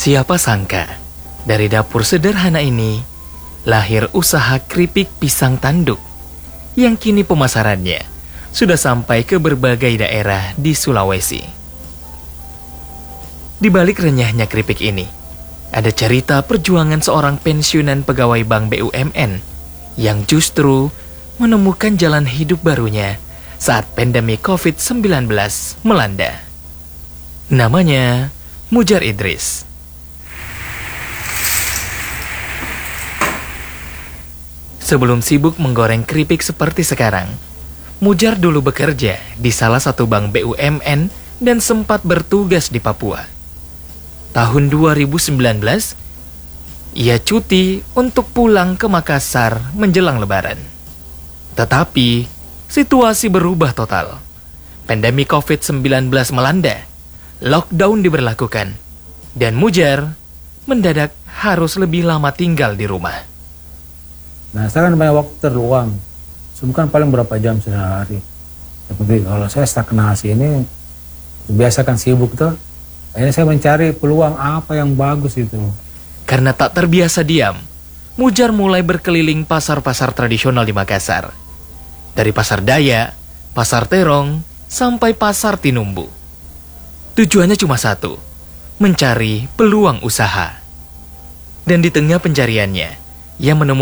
Siapa sangka, dari dapur sederhana ini, lahir usaha keripik pisang tanduk, yang kini pemasarannya sudah sampai ke berbagai daerah di Sulawesi. Di balik renyahnya keripik ini, ada cerita perjuangan seorang pensiunan pegawai bank BUMN yang justru menemukan jalan hidup barunya saat pandemi COVID-19 melanda. Namanya Mujar Idris. Sebelum sibuk menggoreng keripik seperti sekarang, Mujar dulu bekerja di salah satu bank BUMN dan sempat bertugas di Papua. Tahun 2019, ia cuti untuk pulang ke Makassar menjelang Lebaran. Tetapi, situasi berubah total. Pandemi COVID-19 melanda, lockdown diberlakukan, dan Mujar mendadak harus lebih lama tinggal di rumah. Nah, saya kan banyak waktu terluang. Cuma kan paling berapa jam sehari. Seperti kalau saya stagnasi ini, biasa kan sibuk tuh. Akhirnya saya mencari peluang apa yang bagus itu. Karena tak terbiasa diam, Mujar mulai berkeliling pasar-pasar tradisional di Makassar. Dari pasar Dayak, pasar Terong, sampai pasar Tinumbu. Tujuannya cuma satu, mencari peluang usaha. Dan di tengah pencariannya, ia menemukan